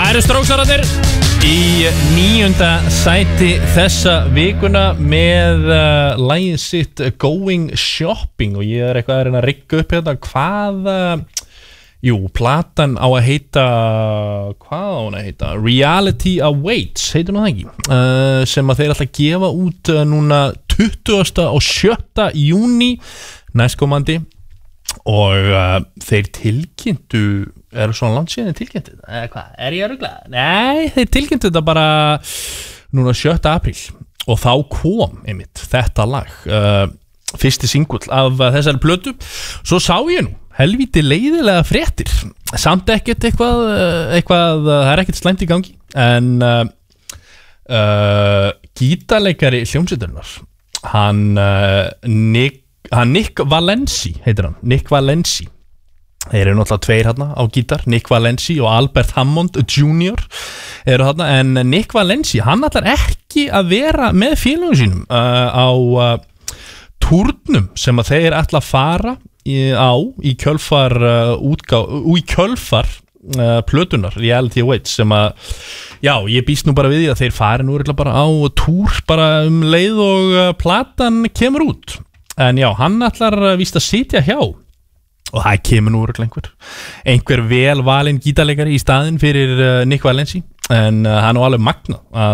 Það eru Stróksararnir í 9. sæti þessa vikuna með lagið sitt Going Shopping og ég eitthvað að reyna að rigga upp hérna hvað platan á að heita Reality Awaits heitir nú það ekki sem að þeir ætla að gefa út núna 20. og 7. júní næstkomandi og þeir tilkynntu svona langt síðan tilkynntu hvað, ég að rugla? Nei, þeir tilkynntu þetta bara núna 7. apríl og þá kom einmitt þetta lag fyrsti singull af þessari plötu svo sá ég nú helvíti leiðilega fréttir samt ekkert eitthvað það er ekkert slæmt í gangi en gítarleikari hljómsveitarinnar Nick Valenci heitir hann, Nick Valenci þeir eru náttúrulega tveir hérna á gítar Nick Valenci og Albert Hammond Jr. eru hérna en Nick Valenci, hann ætlar ekki að vera með félögum sínum á túrnum sem að þeir ætla að fara í kjölfar plötunar Reality Awaits sem að ég býst nú bara við því að þeir fari nú bara á túr bara leið og platan kemur út en hann ætlar víst að sitja hjá og það kemur nú einhver vel valinn gítarleikari í staðinn fyrir Nick Valenci en hann er alveg magnað að